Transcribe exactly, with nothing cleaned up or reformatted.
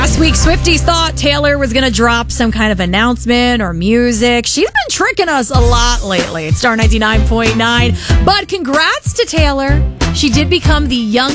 Last week, Swifties thought Taylor was going to drop some kind of announcement or music. She's been tricking us a lot lately. It's Star ninety-nine point nine. But congrats to Taylor. She did become the young